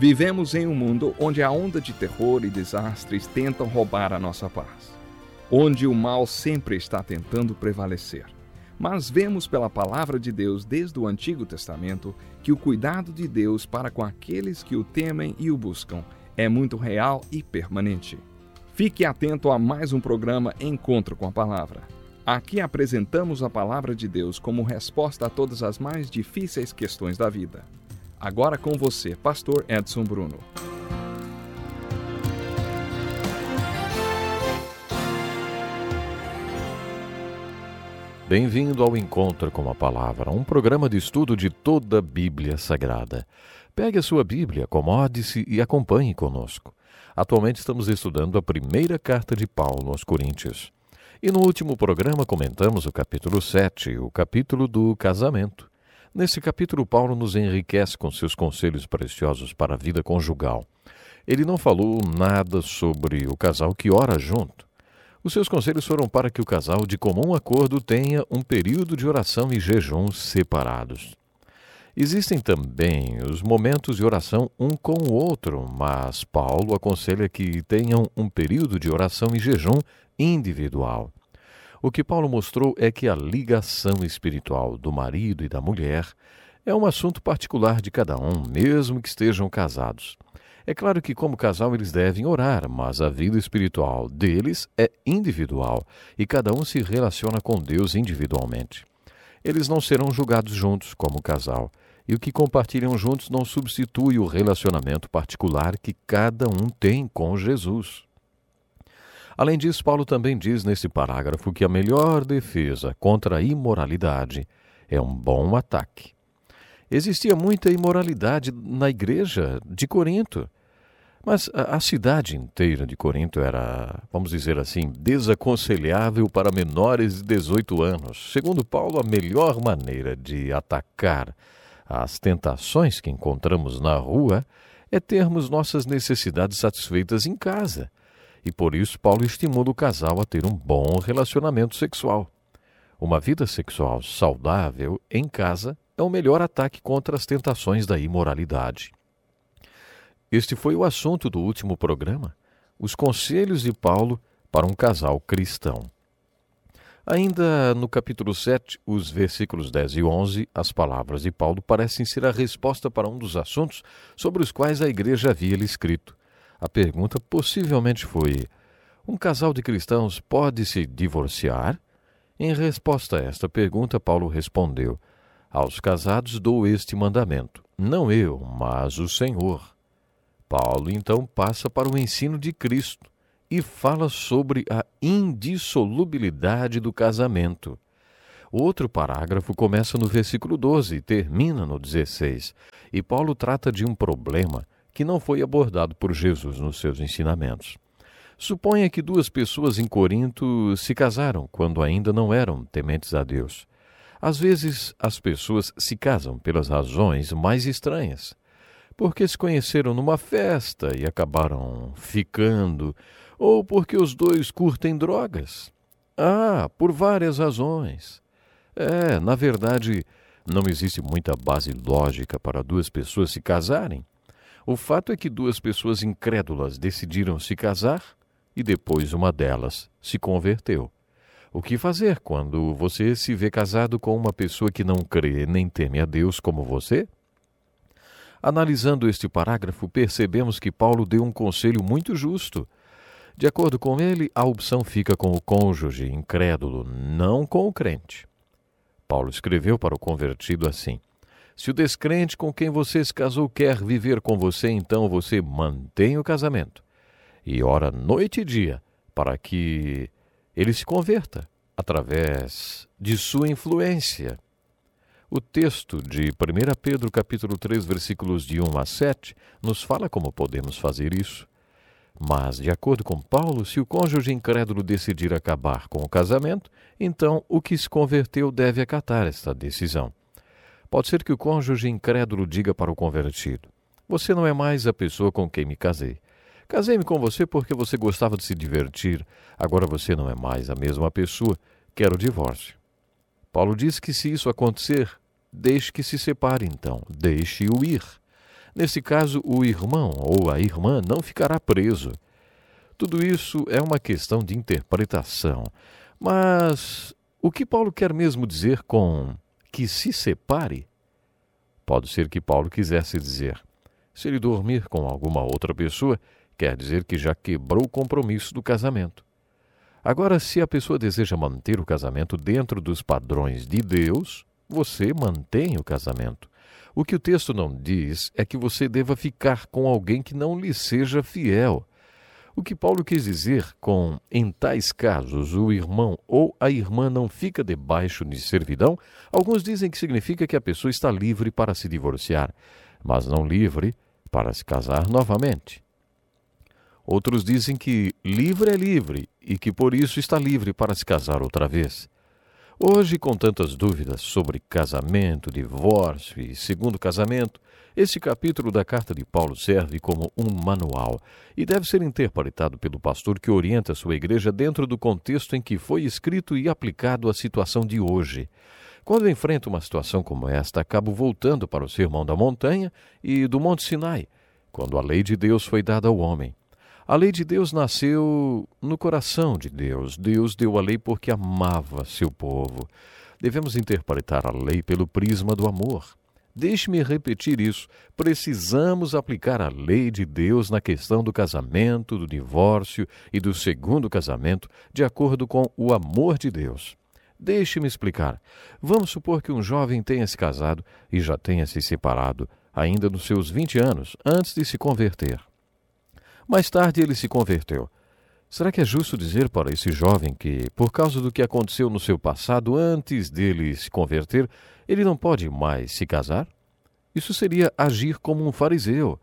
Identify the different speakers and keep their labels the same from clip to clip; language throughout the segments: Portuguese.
Speaker 1: Vivemos em um mundo onde a onda de terror e desastres tentam roubar a nossa paz, onde o mal sempre está tentando prevalecer. Mas vemos pela palavra de Deus desde o Antigo Testamento que o cuidado de Deus para com aqueles que o temem e o buscam é muito real e permanente. Fique atento a mais um programa Encontro com a Palavra. Aqui apresentamos a palavra de Deus como resposta a todas as mais difíceis questões da vida. Agora com você, Pastor Edson Bruno.
Speaker 2: Bem-vindo ao Encontro com a Palavra, um programa de estudo de toda a Bíblia Sagrada. Pegue a sua Bíblia, acomode-se e acompanhe conosco. Atualmente estamos estudando a primeira carta de Paulo aos Coríntios. E no último programa comentamos o capítulo 7, o capítulo do casamento. Nesse capítulo, Paulo nos enriquece com seus conselhos preciosos para a vida conjugal. Ele não falou nada sobre o casal que ora junto. Os seus conselhos foram para que o casal, de comum acordo, tenha um período de oração e jejum separados. Existem também os momentos de oração um com o outro, mas Paulo aconselha que tenham um período de oração e jejum individual. O que Paulo mostrou é que a ligação espiritual do marido e da mulher é um assunto particular de cada um, mesmo que estejam casados. É claro que, como casal, eles devem orar, mas a vida espiritual deles é individual e cada um se relaciona com Deus individualmente. Eles não serão julgados juntos como casal, e o que compartilham juntos não substitui o relacionamento particular que cada um tem com Jesus. Além disso, Paulo também diz nesse parágrafo que a melhor defesa contra a imoralidade é um bom ataque. Existia muita imoralidade na igreja de Corinto, mas a cidade inteira de Corinto era, vamos dizer assim, desaconselhável para menores de 18 anos. Segundo Paulo, a melhor maneira de atacar as tentações que encontramos na rua é termos nossas necessidades satisfeitas em casa. E por isso Paulo estimula o casal a ter um bom relacionamento sexual. Uma vida sexual saudável em casa é o melhor ataque contra as tentações da imoralidade. Este foi o assunto do último programa, os conselhos de Paulo para um casal cristão. Ainda no capítulo 7, os versículos 10 e 11, as palavras de Paulo parecem ser a resposta para um dos assuntos sobre os quais a igreja havia lhe escrito. A pergunta possivelmente foi: um casal de cristãos pode se divorciar? Em resposta a esta pergunta, Paulo respondeu: aos casados dou este mandamento, não eu, mas o Senhor. Paulo então passa para o ensino de Cristo e fala sobre a indissolubilidade do casamento. O outro parágrafo começa no versículo 12 e termina no 16, e Paulo trata de um problema que não foi abordado por Jesus nos seus ensinamentos. Suponha que duas pessoas em Corinto se casaram quando ainda não eram tementes a Deus. Às vezes, as pessoas se casam pelas razões mais estranhas. Porque se conheceram numa festa e acabaram ficando, ou porque os dois curtem drogas. Por várias razões. Na verdade, não existe muita base lógica para duas pessoas se casarem. O fato é que duas pessoas incrédulas decidiram se casar e depois uma delas se converteu. O que fazer quando você se vê casado com uma pessoa que não crê nem teme a Deus como você? Analisando este parágrafo, percebemos que Paulo deu um conselho muito justo. De acordo com ele, a opção fica com o cônjuge incrédulo, não com o crente. Paulo escreveu para o convertido assim: se o descrente com quem você se casou quer viver com você, então você mantém o casamento e ora noite e dia para que ele se converta através de sua influência. O texto de 1 Pedro capítulo 3, versículos de 1 a 7, nos fala como podemos fazer isso. Mas, de acordo com Paulo, se o cônjuge incrédulo decidir acabar com o casamento, então o que se converteu deve acatar esta decisão. Pode ser que o cônjuge incrédulo diga para o convertido: você não é mais a pessoa com quem me casei. Casei-me com você porque você gostava de se divertir. Agora você não é mais a mesma pessoa. Quero o divórcio. Paulo diz que se isso acontecer, deixe que se separe então. Deixe-o ir. Nesse caso, o irmão ou a irmã não ficará preso. Tudo isso é uma questão de interpretação. Mas o que Paulo quer mesmo dizer com que se separe? Pode ser que Paulo quisesse dizer: se ele dormir com alguma outra pessoa, quer dizer que já quebrou o compromisso do casamento. Agora, se a pessoa deseja manter o casamento dentro dos padrões de Deus, você mantém o casamento. O que o texto não diz é que você deva ficar com alguém que não lhe seja fiel. O que Paulo quis dizer com em tais casos o irmão ou a irmã não fica debaixo de servidão, alguns dizem que significa que a pessoa está livre para se divorciar, mas não livre para se casar novamente. Outros dizem que livre é livre e que por isso está livre para se casar outra vez. Hoje, com tantas dúvidas sobre casamento, divórcio e segundo casamento, este capítulo da carta de Paulo serve como um manual e deve ser interpretado pelo pastor que orienta sua igreja dentro do contexto em que foi escrito e aplicado à situação de hoje. Quando enfrento uma situação como esta, acabo voltando para o Sermão da Montanha e do Monte Sinai, quando a lei de Deus foi dada ao homem. A lei de Deus nasceu no coração de Deus. Deus deu a lei porque amava seu povo. Devemos interpretar a lei pelo prisma do amor. Deixe-me repetir isso. Precisamos aplicar a lei de Deus na questão do casamento, do divórcio e do segundo casamento, de acordo com o amor de Deus. Deixe-me explicar. Vamos supor que um jovem tenha se casado e já tenha se separado, ainda nos seus 20 anos, antes de se converter. Mais tarde ele se converteu. Será que é justo dizer para esse jovem que, por causa do que aconteceu no seu passado antes dele se converter, ele não pode mais se casar? Isso seria agir como um fariseu.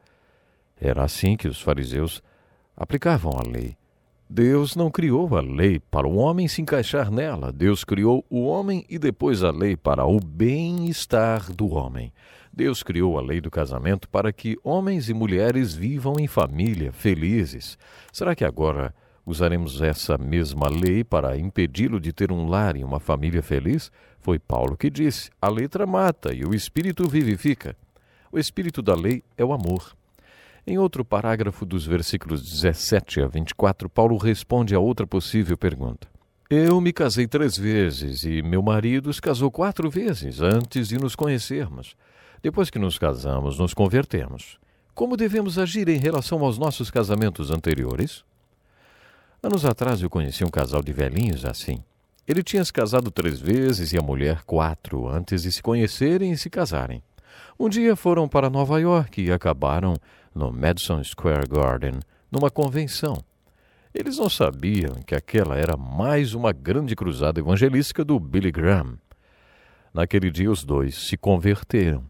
Speaker 2: Era assim que os fariseus aplicavam a lei. Deus não criou a lei para o homem se encaixar nela. Deus criou o homem e depois a lei para o bem-estar do homem. Deus criou a lei do casamento para que homens e mulheres vivam em família, felizes. Será que agora usaremos essa mesma lei para impedi-lo de ter um lar e uma família feliz? Foi Paulo que disse: a letra mata e o espírito vivifica. O espírito da lei é o amor. Em outro parágrafo dos versículos 17 a 24, Paulo responde a outra possível pergunta. Eu me casei 3 vezes e meu marido se casou 4 vezes antes de nos conhecermos. Depois que nos casamos, nos convertemos. Como devemos agir em relação aos nossos casamentos anteriores? Anos atrás eu conheci um casal de velhinhos assim. Ele tinha se casado 3 vezes e a mulher 4 antes de se conhecerem e se casarem. Um dia foram para Nova York e acabaram no Madison Square Garden, numa convenção. Eles não sabiam que aquela era mais uma grande cruzada evangelística do Billy Graham. Naquele dia os dois se converteram.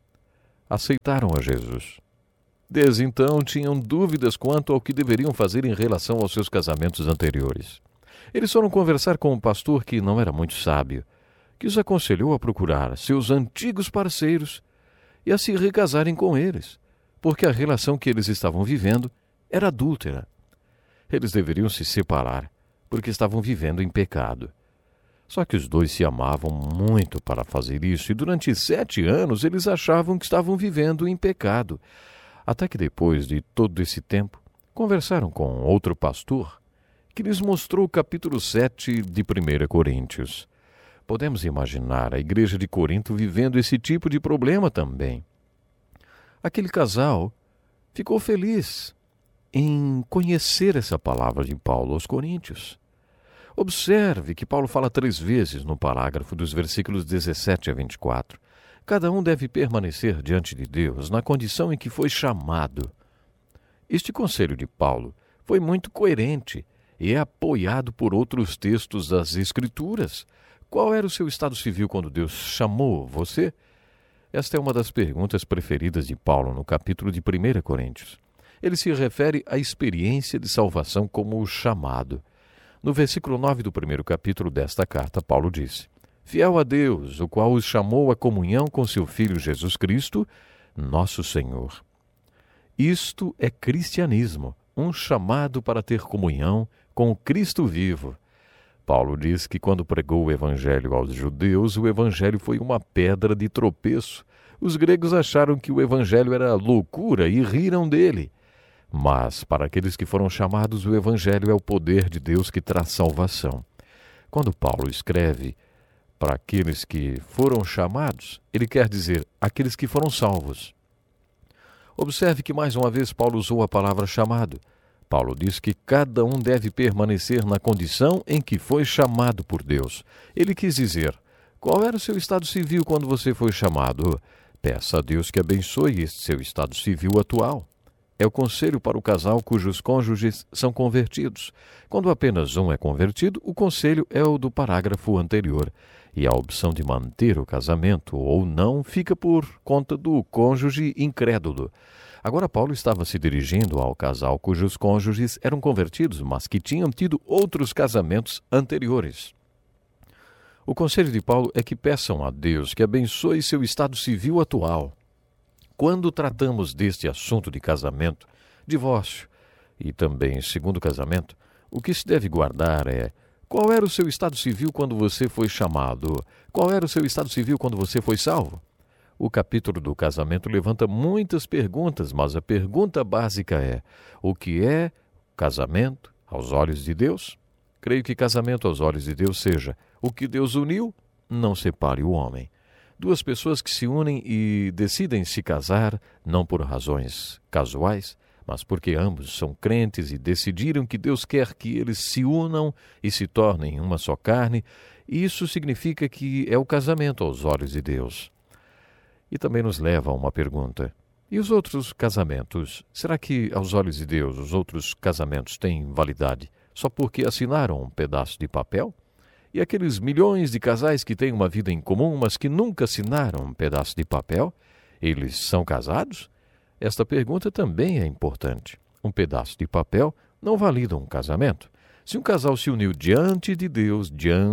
Speaker 2: Aceitaram a Jesus. Desde então tinham dúvidas quanto ao que deveriam fazer em relação aos seus casamentos anteriores. Eles foram conversar com um pastor que não era muito sábio, que os aconselhou a procurar seus antigos parceiros e a se recasarem com eles, porque a relação que eles estavam vivendo era adúltera. Eles deveriam se separar, porque estavam vivendo em pecado. Só que os dois se amavam muito para fazer isso, e durante 7 anos eles achavam que estavam vivendo em pecado. Até que depois de todo esse tempo, conversaram com outro pastor, que lhes mostrou o capítulo 7 de 1 Coríntios. Podemos imaginar a igreja de Corinto vivendo esse tipo de problema também. Aquele casal ficou feliz em conhecer essa palavra de Paulo aos Coríntios. Observe que Paulo fala 3 vezes no parágrafo dos versículos 17 a 24. Cada um deve permanecer diante de Deus na condição em que foi chamado. Este conselho de Paulo foi muito coerente e é apoiado por outros textos das Escrituras. Qual era o seu estado civil quando Deus chamou você? Esta é uma das perguntas preferidas de Paulo no capítulo de 1 Coríntios. Ele se refere à experiência de salvação como o chamado. No versículo 9 do 1º capítulo desta carta, Paulo disse: Fiel a Deus, o qual os chamou à comunhão com seu Filho Jesus Cristo, nosso Senhor. Isto é cristianismo, um chamado para ter comunhão com o Cristo vivo. Paulo diz que quando pregou o Evangelho aos judeus, o Evangelho foi uma pedra de tropeço. Os gregos acharam que o evangelho era loucura e riram dele. Mas, para aqueles que foram chamados, o evangelho é o poder de Deus que traz salvação. Quando Paulo escreve para aqueles que foram chamados, ele quer dizer aqueles que foram salvos. Observe que mais uma vez Paulo usou a palavra chamado. Paulo diz que cada um deve permanecer na condição em que foi chamado por Deus. Ele quis dizer, qual era o seu estado civil quando você foi chamado? Peça a Deus que abençoe este seu estado civil atual. É o conselho para o casal cujos cônjuges são convertidos. Quando apenas um é convertido, o conselho é o do parágrafo anterior. E a opção de manter o casamento ou não fica por conta do cônjuge incrédulo. Agora Paulo estava se dirigindo ao casal cujos cônjuges eram convertidos, mas que tinham tido outros casamentos anteriores. O conselho de Paulo é que peçam a Deus que abençoe seu estado civil atual. Quando tratamos deste assunto de casamento, divórcio e também segundo casamento, o que se deve guardar é: qual era o seu estado civil quando você foi chamado? Qual era o seu estado civil quando você foi salvo? O capítulo do casamento levanta muitas perguntas, mas a pergunta básica é: o que é casamento aos olhos de Deus? Creio que casamento aos olhos de Deus seja o que Deus uniu, não separe o homem. Duas pessoas que se unem e decidem se casar, não por razões casuais, mas porque ambos são crentes e decidiram que Deus quer que eles se unam e se tornem uma só carne, e isso significa que é o casamento aos olhos de Deus. E também nos leva a uma pergunta: e os outros casamentos? Será que, aos olhos de Deus, os outros casamentos têm validade só porque assinaram um pedaço de papel? E aqueles milhões de casais que têm uma vida em comum, mas que nunca assinaram um pedaço de papel, eles são casados? Esta pergunta também é importante. Um pedaço de papel não valida um casamento. Se um casal se uniu diante de Deus,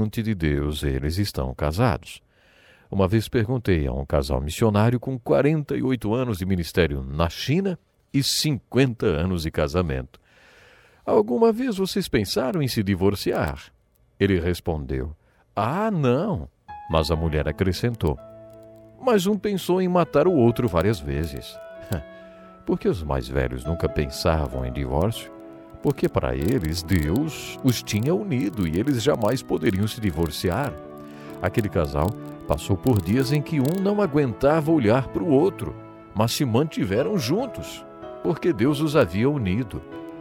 Speaker 2: eles estão casados. Uma vez perguntei a um casal missionário com 48 anos de ministério na China e 50 anos de casamento: alguma vez vocês pensaram em se divorciar? Ele respondeu: ah, não. Mas a mulher acrescentou: mas um pensou em matar o outro várias vezes. Porque os mais velhos nunca pensavam em divórcio? Porque para eles Deus os tinha unido e eles jamais poderiam se divorciar. Aquele casal passou por dias em que um não aguentava olhar para o outro, mas se mantiveram juntos, porque Deus os havia unido.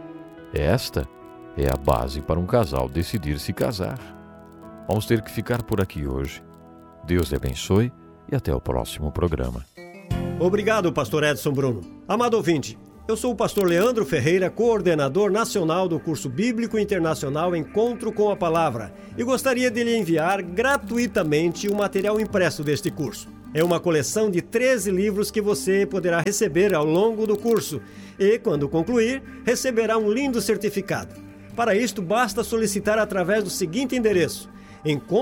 Speaker 2: Esta é a base para um casal decidir se casar. Vamos ter que ficar por aqui hoje. Deus lhe abençoe e até o próximo programa.
Speaker 3: Obrigado, pastor Edson Bruno. Amado ouvinte, eu sou o pastor Leandro Ferreira, coordenador nacional do curso bíblico internacional Encontro com a Palavra, e gostaria de lhe enviar gratuitamente o material impresso deste curso. É uma coleção de 13 livros que você poderá receber ao longo do curso e, quando concluir, receberá um lindo certificado. Para isto, basta solicitar através do seguinte endereço: